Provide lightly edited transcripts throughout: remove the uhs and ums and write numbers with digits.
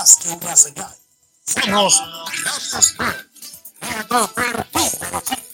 más que una señal. Somos Radio Sport, la deportiva de Chile.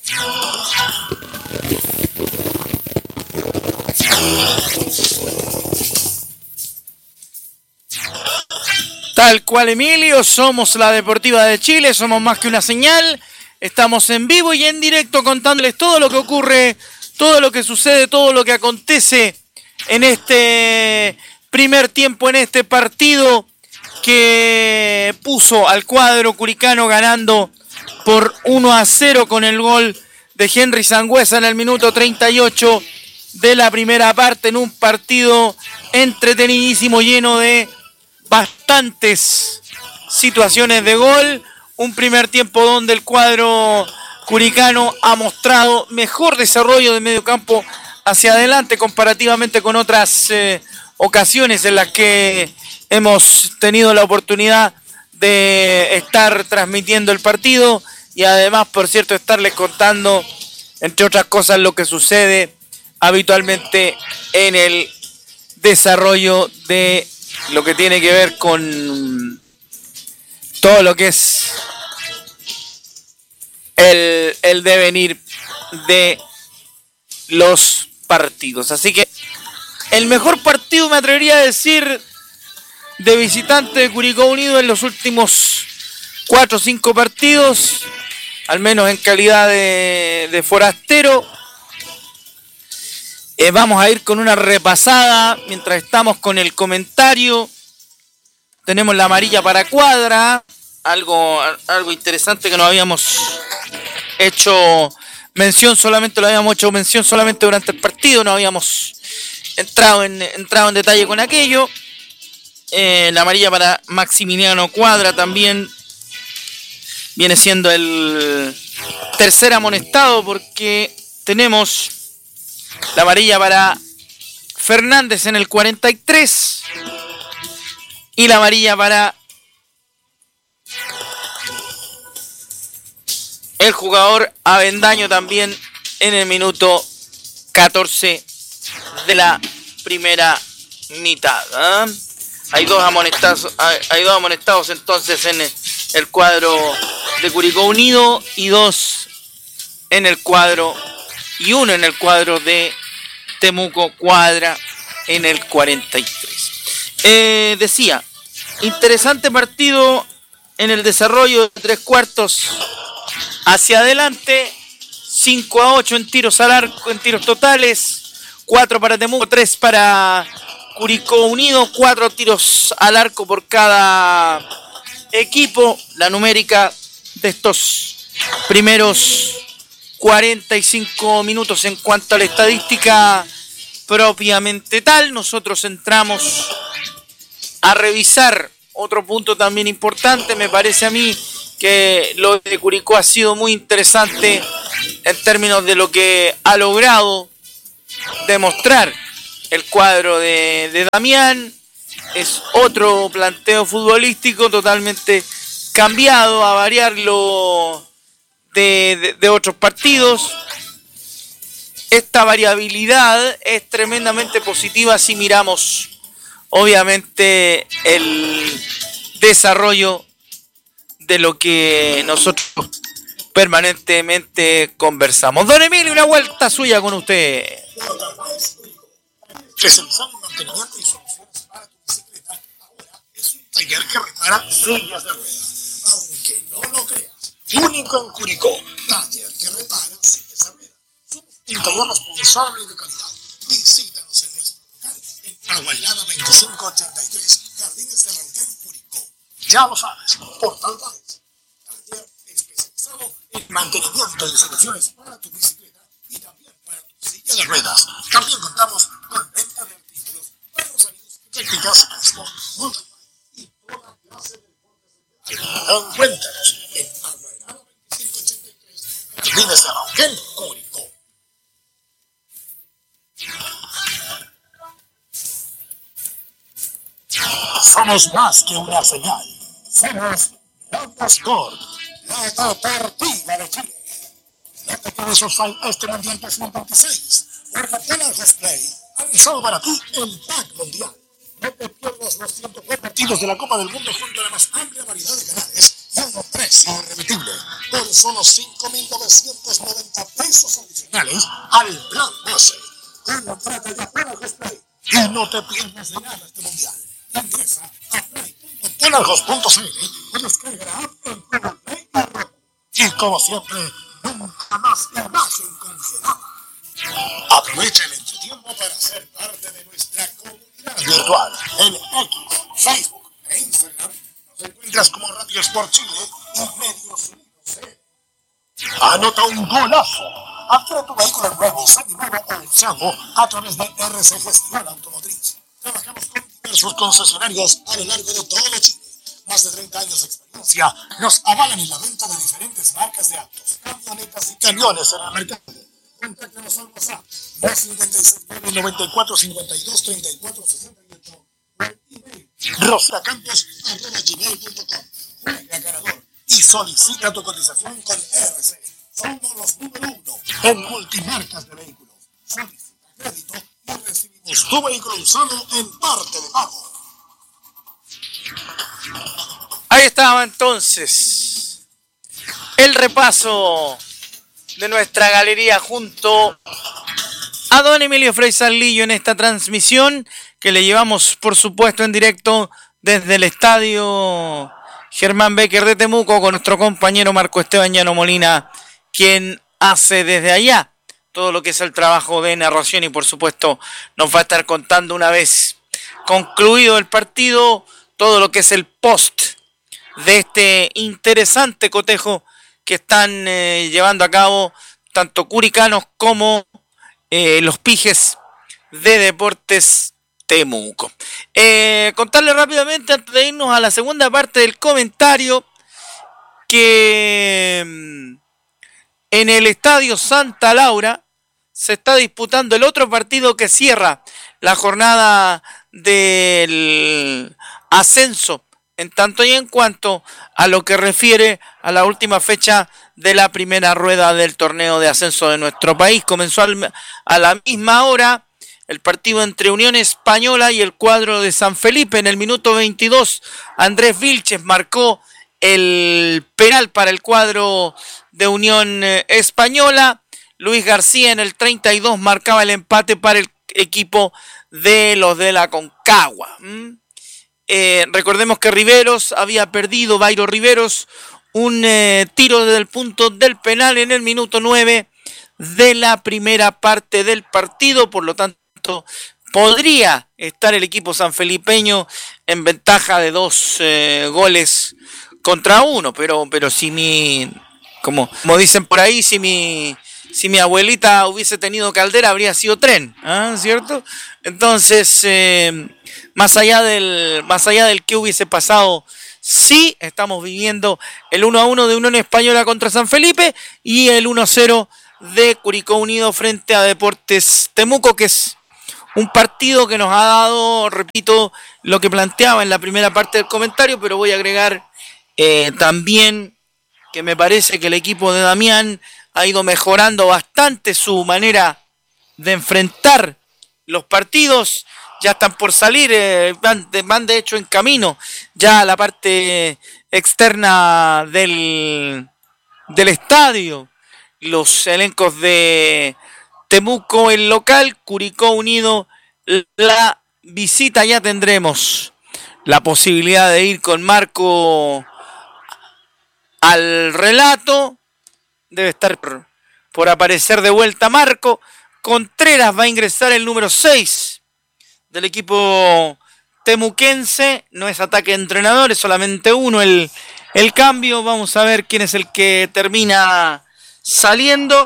Tal cual, Emilio, somos la Deportiva de Chile, somos más que una señal. Estamos en vivo y en directo contándoles todo lo que ocurre, todo lo que sucede, todo lo que acontece en este primer tiempo, en este partido que puso al cuadro curicano ganando por 1-0 con el gol de Henry Sangüesa en el minuto 38 de la primera parte, en un partido entretenidísimo, lleno de bastantes situaciones de gol. Un primer tiempo donde el cuadro curicano ha mostrado mejor desarrollo de medio campo hacia adelante comparativamente con otras ocasiones en las que hemos tenido la oportunidad de estar transmitiendo el partido y además, por cierto, estarles contando, entre otras cosas, lo que sucede habitualmente en el desarrollo de lo que tiene que ver con todo lo que es el devenir de los partidos. Así que el mejor partido, me atrevería a decir, de visitante de Curicó Unido en los últimos 4 o 5 partidos, al menos en calidad de forastero. Vamos a ir con una repasada mientras estamos con el comentario. Tenemos la amarilla para Cuadra, algo interesante que no habíamos hecho mención, solamente lo habíamos hecho mención solamente durante el partido, no habíamos entrado en detalle con aquello. La amarilla para Maximiliano Cuadra también viene siendo el tercer amonestado, porque tenemos la amarilla para Fernández en el 43 y la amarilla para el jugador Avendaño también en el minuto 14 de la primera mitad. Hay dos amonestados entonces en el cuadro de Curicó Unido y uno en el cuadro de Temuco Cuadra en el 43. Decía, interesante partido en el desarrollo de 3 cuartos hacia adelante, 5-8 en tiros al arco, en tiros totales, 4 para Temuco, 3 para Curicó Unido, 4 tiros al arco por cada equipo. La numérica de estos primeros 45 minutos en cuanto a la estadística propiamente tal. Nosotros entramos a revisar otro punto también importante. Me parece a mí que lo de Curicó ha sido muy interesante en términos de lo que ha logrado demostrar el cuadro de Damián. Es otro planteo futbolístico totalmente cambiado, a variarlo de otros partidos. Esta variabilidad es tremendamente positiva si miramos obviamente el desarrollo de lo que nosotros permanentemente conversamos. Don Emilio, una vuelta suya con usted. Especializado en mantenimiento y soluciones para tu bicicleta, ahora es un taller que repara sillas de ruedas. Aunque no lo creas, único en Curicó, taller que repara sillas de ruedas. Somos un taller responsable y de calidad. Visítanos en nuestro local en Agua Helada 2583, Jardines de Rangel, Curicó. Ya lo sabes, Portal Valles, taller especializado en mantenimiento y soluciones para tu bicicleta y también para tu silla de ruedas. También contamos con venta de artículos para los amigos que practican ciclismo, mountain bike y toda clase de deportes. Encuéntranos en Agua Helada 2583, Jardines de Rangel, Curicó. Somos más que una señal. Somos Radio Sport, la deportiva de Chile. No te quedes offside este Mundial 2026. Guarda el display. Ha realizado para ti el Pack Mundial. No te pierdas los 104 partidos de la Copa del Mundo junto a la más amplia variedad de canales. Y un precio irrepetible. Por solo 5.990 pesos adicionales al plan base. Contrata ya para Play. Y no te pierdas de nada este mundial. Ingresa a play.polarhost.cl o descarga la app en Google Play y Roku. Y como siempre, nunca más imagen congelada. Aprovecha el entretiempo para ser parte de nuestra comunidad virtual en X, Facebook e Instagram. Nos encuentras como Radio Sport Chile y Medios Unidos. Anota un golazo. Adquiere tu vehículo nuevo, seminuevo o usado a través de RC Gestión Automotriz. Trabajamos con diversos concesionarios a lo largo de todo Chile. Más de 30 años de experiencia nos avalan en la venta de diferentes marcas de autos, camionetas y camiones en el mercado. Contáctanos al WhatsApp, más 56 94 52 34 68 o el email roseracampos@gmail.com. Juega ganador y solicita tu cotización con RC. Somos los número 1 en multimarcas de vehículos. Solicita crédito y recibimos tu vehículo usado en parte de pago. Ahí estaba entonces el repaso de nuestra galería junto a don Emilio Frey Sanlillo en esta transmisión que le llevamos, por supuesto, en directo desde el estadio Germán Becker de Temuco con nuestro compañero Marco Esteban Llano Molina, quien hace desde allá todo lo que es el trabajo de narración y, por supuesto, nos va a estar contando una vez concluido el partido todo lo que es el post de este interesante cotejo que están llevando a cabo tanto curicanos como los pijes de Deportes Temuco. Contarle rápidamente antes de irnos a la segunda parte del comentario que en el Estadio Santa Laura se está disputando el otro partido que cierra la jornada del ascenso en tanto y en cuanto a lo que refiere a la última fecha de la primera rueda del torneo de ascenso de nuestro país. Comenzó a la misma hora el partido entre Unión Española y el cuadro de San Felipe. En el minuto 22, Andrés Vilches marcó el penal para el cuadro de Unión Española. Luis García en el 32 marcaba el empate para el equipo de los de la Concagua. Recordemos que Riveros había perdido, Bayro Riveros, un tiro desde el punto del penal en el minuto 9 de la primera parte del partido. Por lo tanto, podría estar el equipo sanfelipeño en ventaja de 2 goles contra 1, pero si como dicen por ahí, si mi abuelita hubiese tenido caldera habría sido tren, ¿cierto? Entonces, más allá del que hubiese pasado, sí estamos viviendo el 1-1 de Unión Española contra San Felipe y el 1-0 de Curicó Unido frente a Deportes Temuco, que es un partido que nos ha dado, repito, lo que planteaba en la primera parte del comentario, pero voy a agregar también que me parece que el equipo de Damián ha ido mejorando bastante su manera de enfrentar los partidos. Ya están por salir, van de hecho en camino ya a la parte externa del estadio. Los elencos de Temuco, el local, Curicó Unido, la visita. Ya tendremos la posibilidad de ir con Marco al relato. Debe estar por aparecer de vuelta Marco. Contreras va a ingresar el número 6 del equipo temuquense. No es ataque de entrenador, es solamente uno el cambio. Vamos a ver quién es el que termina saliendo.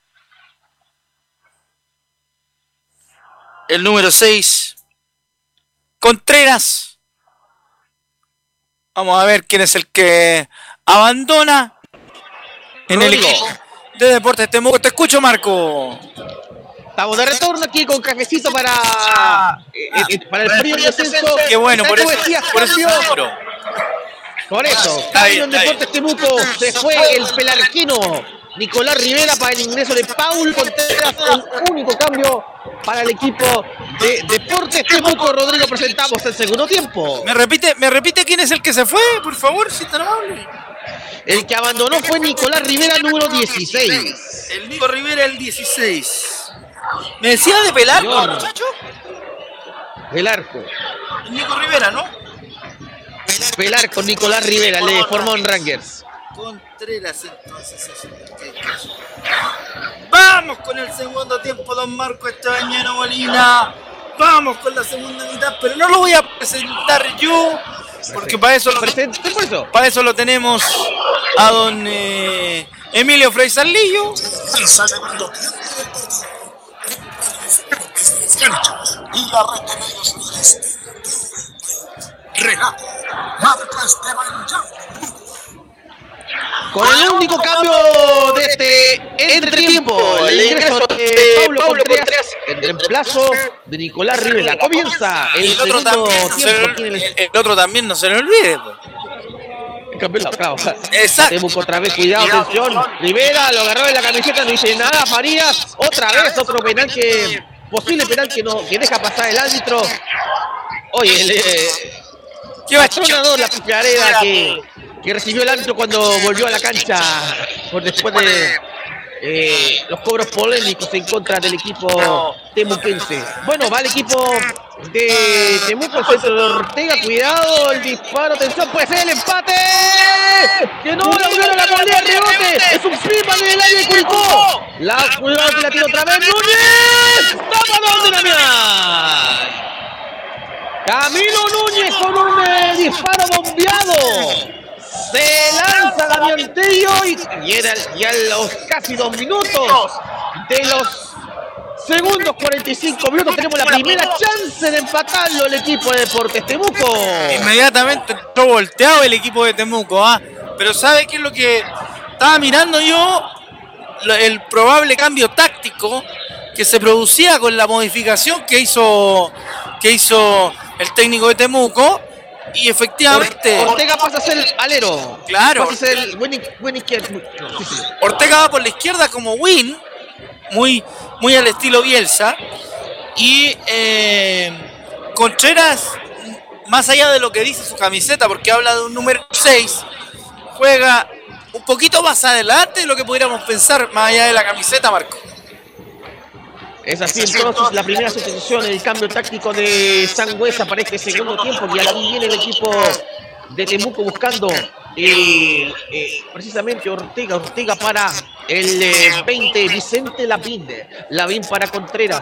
El número 6, Contreras. Vamos a ver quién es el que abandona en el equipo de Deportes Temuco. Te escucho, Marco. Estamos de retorno aquí con cafecito para el frío de ascenso. Qué bueno, por eso cambio en Deportes Temuco. Se fue el pelarquino Nicolás Rivera para el ingreso de Paul Contreras, el único cambio para el equipo de Deportes Temuco, Rodrigo, presentamos el segundo tiempo. ¿Me repite quién es el que se fue? Por favor, si tan amable. El que abandonó fue Nicolás Rivera, número 16. El Nico Rivera, el 16. ¿Me decía de Pelarco, Señor. muchacho? El arco. El Nico Rivera, ¿no? Pelar con Nicolás Rivera, le formó en Rangers. Contreras, entonces. Vamos con el segundo tiempo, don Marco Estebañero Molina. Vamos con la segunda mitad, pero no lo voy a presentar yo, porque para eso lo tenemos a don Emilio Frey Sarlillo. El segundo tiempo del partido. Canchas y la red de medios sociales. Relato Marco Esteban Llano. Con el único cambio de este entretiempo, el ingreso de Pablo Contreras en reemplazo de Nicolás Rivera. Comienza el segundo tiempo. El otro también, no se le olvide. Cambió la clavo. Exacto. Temuco otra vez, cuidado, atención. Rivera lo agarró en la camiseta, no dice nada. Farías, otra vez, otro penal posible penal que deja pasar el árbitro. Oye, ¿Qué patronador la pifiareda que recibió el árbitro cuando volvió a la cancha después de los cobros polémicos en contra del equipo temuquense. Bueno, va el equipo de Temuco, el centro de Ortega, cuidado, el disparo, atención, puede ser el empate. Que no lograron la mordida, rebote, es un pipa en el área de Curicó. Cuidado que la tira otra vez, Núñez, tápalo de Damián. Camilo Núñez con un disparo bombeado. Se lanza Damián Tello y a los casi 2 minutos de los segundos 45 minutos tenemos la primera chance de empatarlo el equipo de Deportes Temuco. Inmediatamente entró volteado el equipo de Temuco, pero ¿sabe qué es lo que estaba mirando yo? El probable cambio táctico que se producía con la modificación que hizo el técnico de Temuco. Y efectivamente Ortega pasa a ser alero. Claro. Pasa a ser el buen izquierdo. Sí. Ortega va por la izquierda como win, muy al estilo Bielsa. Y Contreras, más allá de lo que dice su camiseta, porque habla de un número 6, juega un poquito más adelante de lo que pudiéramos pensar, más allá de la camiseta, Marco. Es así, entonces la primera sustitución, el cambio táctico de Sangüesa para este segundo tiempo, y aquí viene el equipo de Temuco buscando precisamente Ortega para el 20, Vicente Lavín para Contreras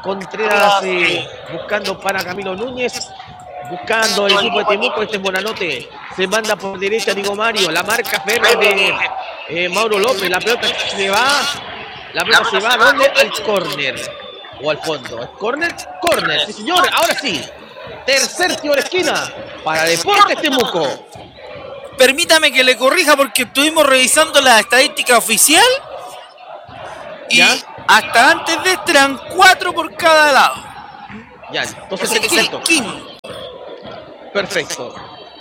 buscando para Camilo Núñez, buscando el equipo de Temuco, este es Bonanote, se manda por derecha Diego Mario, la marca firme de Mauro López, la pelota se va ¿a dónde? Al córner o al fondo. Córner, sí señor, ahora sí. Tercer tiro de esquina para Deportes Temuco. Permítame que le corrija porque estuvimos revisando la estadística oficial y ¿ya? Hasta antes de este eran 4 por cada lado. Ya, entonces el quinto. Perfecto.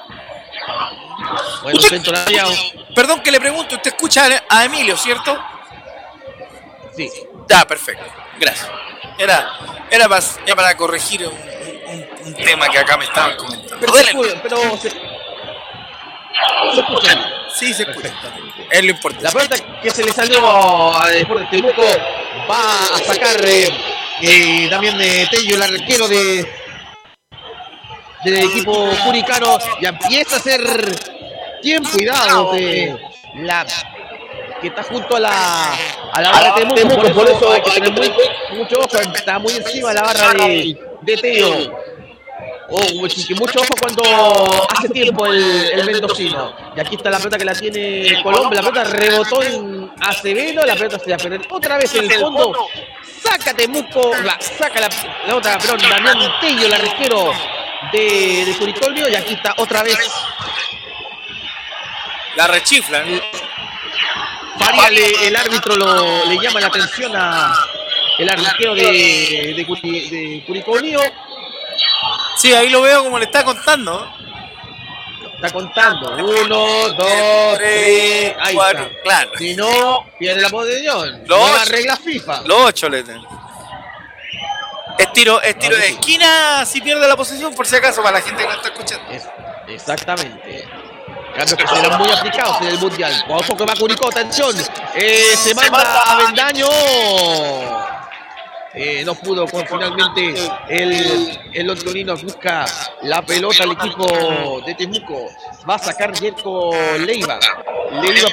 Bueno, centro perdón que le pregunto, usted escucha a Emilio, ¿cierto? Sí. Ya, perfecto. Gracias. Era para corregir un tema que acá me estaban comentando. Pero se escucha. Sí, se escucha. Es lo importante. La pelota que se le salió a Deportes Temuco va a sacar Damián Tello, el arquero del equipo curicano. Ya empieza a hacer tiempo, cuidado de la que está junto a la barra de Temuco, por eso hay que tener mucho ojo, está muy encima la barra de Tello. Mucho ojo cuando hace tiempo el mendocino. Y aquí está la pelota que la tiene Colombia, la pelota rebotó en Acevedo, la pelota se va a perder otra vez en el fondo. Saca Temuco, saca la otra, perdón, Damián Tello, el arquero de Curicó, y aquí está otra vez. La rechiflan. Farías, el árbitro le llama la atención a el arquero de Curicó Unido. Sí, ahí lo veo como le está contando. Está contando. 1, 2, 3. Ahí 4. Está. Claro. Si no, pierde la posición. Nueva regla FIFA. Los 8 le tengo. Es tiro de esquina si pierde la posesión, por si acaso, para la gente que no está escuchando. Exactamente. Cambios que serán muy aplicados en el Mundial. Ojo que va Curicó, atención. Se manda a Avendaño. No pudo finalmente el Lontonino. Busca la pelota al equipo de Temuco. Va a sacar Yerko Leiva. Leiva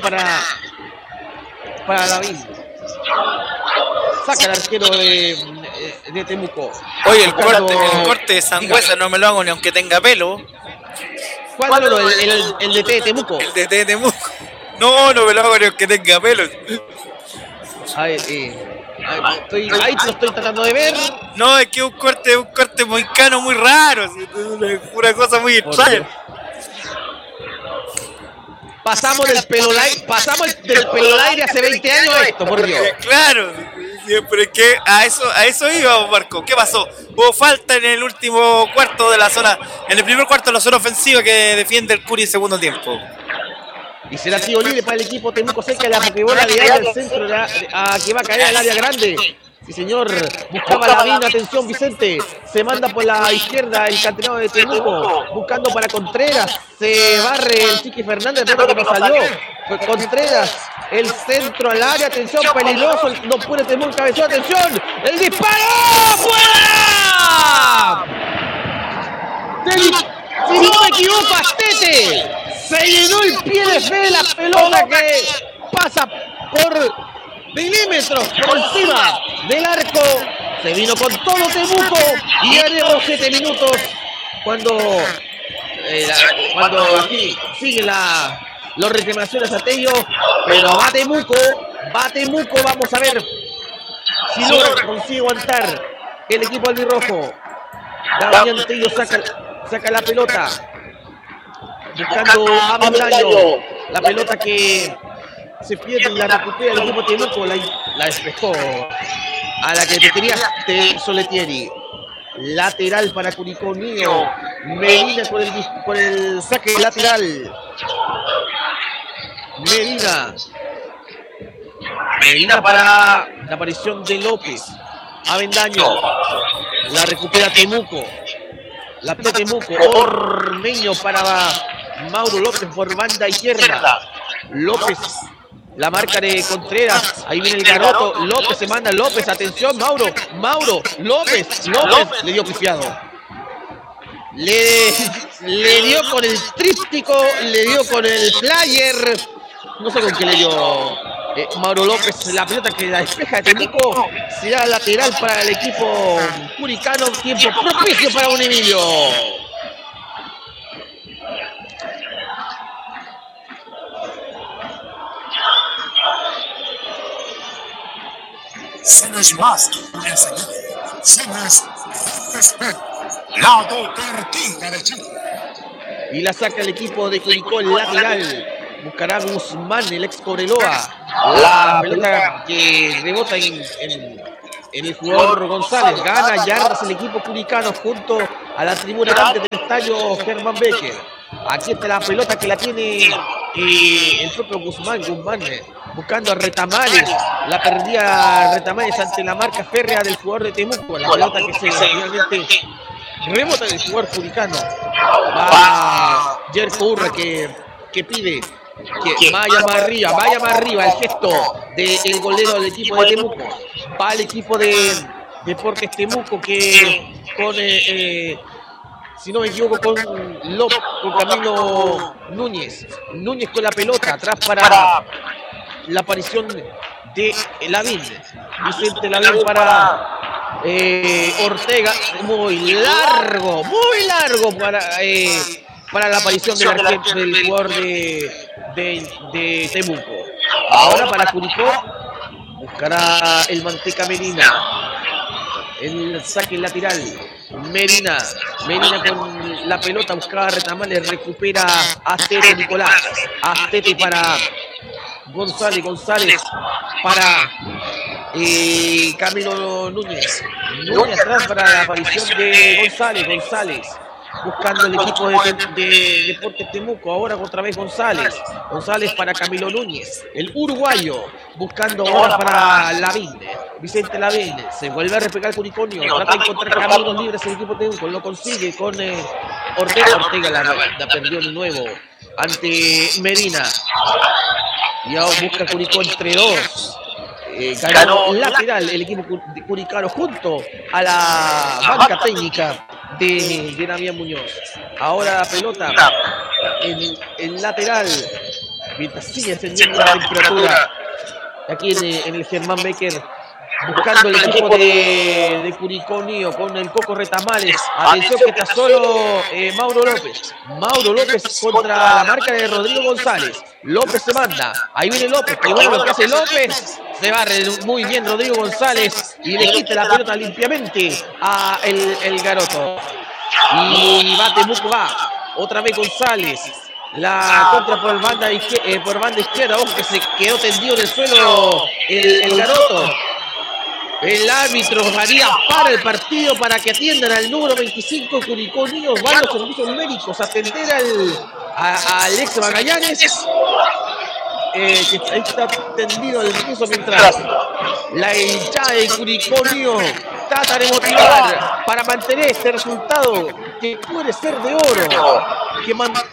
para David. Saca el arquero de Temuco. Oye, el corte de Sangüesa no me lo hago ni aunque tenga pelo. ¿Cuál es el DT de Temuco? El DT de Temuco. No me lo hago ni aunque tenga pelo. Ahí te lo estoy tratando de ver. No, es que es un corte moicano muy raro. Una cosa muy extraña. Pasamos del pelo al aire hace 20 años a esto, por Dios. Claro, pero es que a eso íbamos, Marco. ¿Qué pasó? Hubo falta en el último cuarto de la zona, en el primer cuarto de la zona ofensiva que defiende el Curi en segundo tiempo. Y será tiro libre para el equipo Temuco cerca de la pokebola de área del centro que va a caer al área grande. Sí, señor. Buscaba la mina. Atención, Vicente. Se manda por la izquierda el canterano de Temuco. Buscando para Contreras. Se barre el Chiqui Fernández, pero que no salió. Fue Contreras. El centro al área. Atención, peligroso. No puede Temuco. Cabezón. Atención. El disparo. ¡Fuera! Si no me equivoco, Astete. Se llenó el pie de fe de la pelota que pasa por milímetros por encima del arco. Se vino con todo Temuco y haremos 7 minutos cuando aquí siguen los reclamaciones a Tello, pero va Temuco, vamos a ver si logra consigue aguantar el equipo albirrojo. Damián Tello saca la pelota buscando a Avendaño, la pelota que se pierde y la recupera el equipo Temuco, la despejó a la que te querías Soletieri. Lateral para Curicó Mío. Medina por el saque lateral. Medina para la aparición de López. Avendaño. La recupera Temuco. La pelota Temuco. Ormeño para Mauro López por banda izquierda. López. La marca de Contreras. Ahí viene el Garoto. López se manda. López. Atención. Mauro. López. Le dio pifiado. Le dio con el tríptico. Le dio con el flyer. No sé con qué le dio Mauro López. La pelota que la despeja de Temuco. Será lateral para el equipo curicano. Tiempo propicio para un Emilio. Cenas más que una señal. Cenas respeto. La Deportiva de Chile. Y la saca el equipo de Curicó, el lateral. Buscará Guzmán, el ex Cobreloa. La pelota que rebota en el jugador González. Gana yardas el equipo curicano junto a la tribuna grande del estadio Germán Becker. Aquí está la pelota que la tiene el propio Guzmán buscando a Retamales. La perdía Retamales ante la marca férrea del jugador de Temuco. La pelota que se finalmente rebota del jugador curicano. Va Jerko Urra que pide que vaya más arriba el gesto del golero del equipo de Temuco. Va el equipo de Deportes Temuco que con si no me equivoco con Camilo Núñez con la pelota atrás para la aparición de Lavín. Vicente Lavín para Ortega, muy largo para la aparición del jugador de Temuco. Ahora para Curicó buscará el Manteca Medina. El saque lateral. Medina con la pelota buscaba Retamales, recupera Astete Nicolás. Astete para González para Camilo Núñez atrás para la aparición de González buscando el equipo de Deportes Temuco. Ahora otra vez González. González para Camilo Núñez, el uruguayo, buscando ahora para Lavín. Vicente Lavín se vuelve a repegar Curiconio, trata de encontrar caminos libres el equipo de Temuco, lo consigue con Ortega. Ortega la perdió de nuevo ante Medina. Y ahora busca Curicó entre dos. Ganó lateral el equipo de Curicano junto a la banca técnica de Damián Muñoz. Ahora la pelota en el lateral, mientras sigue encendiendo la temperatura aquí en el Germán Becker, buscando el equipo de Curicó Unido con el Coco Retamales. Atención que está solo Mauro López. Mauro López contra la marca de Rodrigo González. López se manda. Ahí viene López. Y bueno, lo que hace López. Se barre muy bien Rodrigo González y le quita la pelota limpiamente a el Garoto. Y va Temuco, va. Otra vez González. La contra por banda izquierda. Ojo que se quedó tendido en el suelo el Garoto. El árbitro haría para el partido para que atiendan al número 25 Curicó Unidos. Van los servicios médicos a atender a Alex Magallanes. Que está tendido en el piso mientras la hinchada de Curicó Unidos trata de motivar para mantener este resultado que puede ser de oro. Que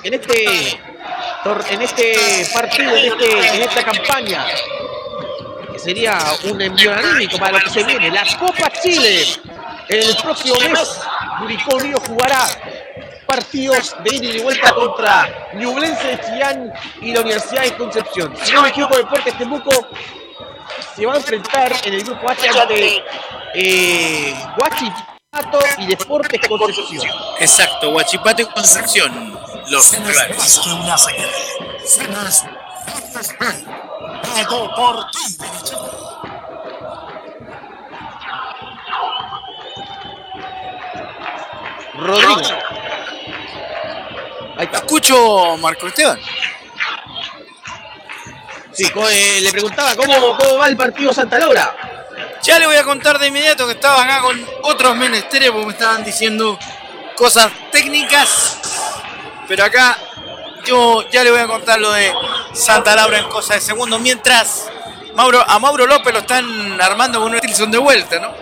en este partido, en esta campaña, que sería un envío anímico para lo que se viene, la Copa Chile. El próximo mes, Curicó Unidos jugará partidos de ida y vuelta contra Ñublense de Chillán y la Universidad de Concepción. Si no me equivoco, Deportes Temuco se va a enfrentar en el grupo H ante Huachipato y Deportes Concepción. Exacto, Huachipato y Concepción. Los rivales. Rodrigo. Ahí está. Escucho, Marco Esteban. Sí, le preguntaba cómo va el partido Santa Laura. Ya le voy a contar de inmediato que estaba acá con otros menesteres porque me estaban diciendo cosas técnicas. Pero acá yo ya le voy a contar lo de Santa Laura en cosas de segundos. Mientras a Mauro López lo están armando con un Stilson de vuelta, ¿no?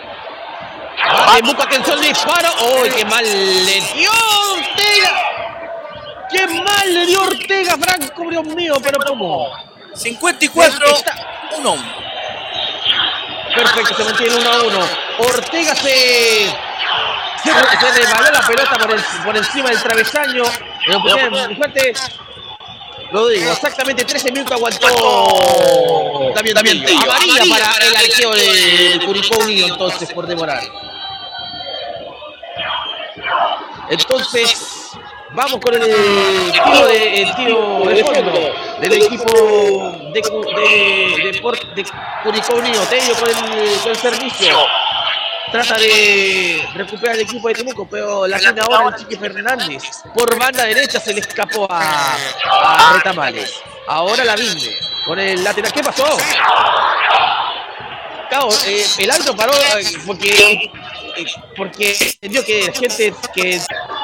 Busca atención, disparo. ¡Oh, qué mal le dio Ortega! ¡Qué mal le dio Ortega, Franco, Dios mío! Pero ¿cómo? 54-1. Perfecto, se mantiene 1-1. Ortega se rebaló la pelota por encima del travesaño. Muy fuerte. Lo digo, exactamente 13 minutos aguantó también amarilla para el arqueo de Curicó Unido, entonces, por demorar. Entonces, vamos con el tiro de fondo del equipo de Curicó Unido. Tello con el servicio. Trata de recuperar el equipo de Temuco, pero la tiene ahora el Chiqui Fernández. Por banda derecha se le escapó a Retamales. Ahora la vinde con el lateral. ¿Qué pasó? Claro, el árbitro paró porque entendió que la gente que